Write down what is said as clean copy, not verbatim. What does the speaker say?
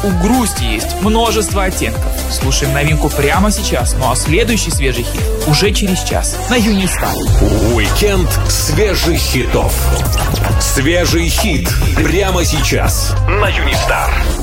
у грусти есть множество оттенков. Слушаем новинку прямо сейчас, ну а следующий свежий хит уже через час на Юнистар. Уикенд свежих хитов. Свежий хит прямо сейчас на Юнистар.